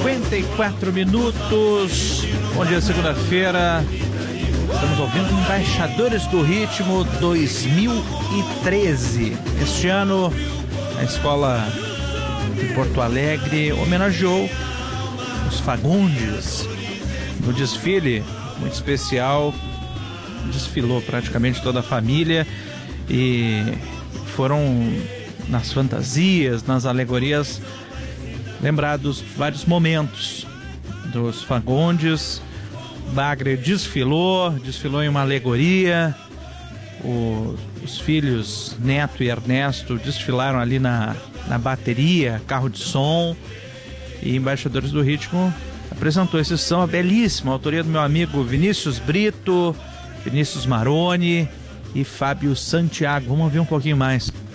54 minutos. Bom dia, segunda-feira. Estamos ouvindo Embaixadores do Ritmo 2013. Este ano, a escola de Porto Alegre homenageou os Fagundes no desfile muito especial. Desfilou praticamente toda a família e foram nas fantasias, nas alegorias, lembrados vários momentos dos Fagundes. Bagre desfilou em uma alegoria. Os filhos Neto e Ernesto desfilaram ali na bateria, carro de som. E Embaixadores do Ritmo apresentou esse samba belíssimo, autoria do meu amigo Vinícius Brito, Vinícius Maroni e Fábio Santiago. Vamos ouvir um pouquinho mais.